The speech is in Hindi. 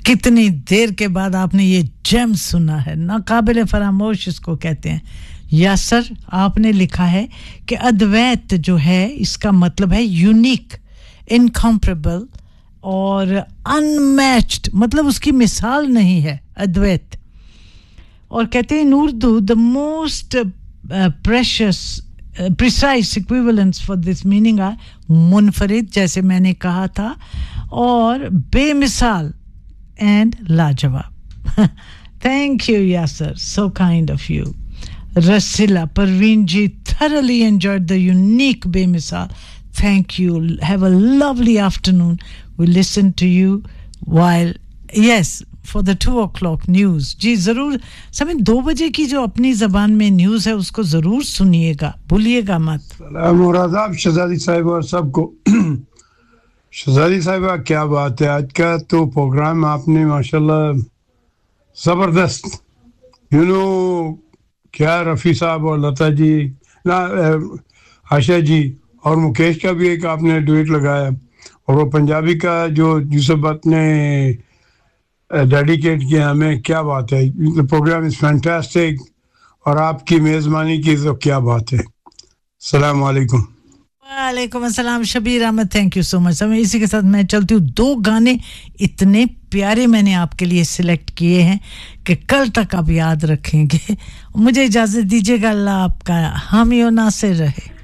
कितनी देर के बाद आपने ये जेम सुना है, नाकाबिले फरामोश इसको कहते हैं। यासर, आपने लिखा है कि अद्वैत जो है इसका मतलब है यूनिक, इनकम्परेबल और अनमैच्ड, मतलब उसकी मिसाल नहीं है अद्वैत। और कहते हैं इन Urdu the most precise equivalents for this meaning are मुनफरिद, जैसे मैंने कहा था, और बेमिसाल and लाजवाब। Thank you, Yasser. So kind of you. Rasila, Parveen ji, thoroughly enjoyed the unique bemisal. Thank you. Have a lovely afternoon. We listen to you while, yes, for the 2 o'clock news. जी ज़रूर समय 2 बजे की जो अपनी ज़बान में न्यूज़ है उसको ज़रूर सुनिएगा, भूलिएगा मत। सलाम और आदाब शहजादी साहिबा और सबको। शहजादी साहिबा, क्या बात है, आज का तो प्रोग्राम आपने माशाल्लाह ज़बरदस्त, क्या रफ़ी साहब और लता जी ना, आशा जी और मुकेश का भी एक आपने डुएट लगाया, और वो पंजाबी का जो यूसुफ भट्ट ने डेडिकेट किया हमें, क्या बात है। द प्रोग्राम इज़ फैंटास्टिक और आपकी मेज़बानी की तो क्या बात है। अस्सलाम वालेकुम। वालेकुम अस्सलाम Shabir Ahmad, thank you so much. मैं इसी के साथ मैं चलती हूँ। 2 गाने इतने प्यारे मैंने आपके लिए सिलेक्ट किए हैं कि कल तक आप याद रखेंगे। मुझे इजाज़त दीजिएगा, अल्लाह आपका हामी और नासिर रहे।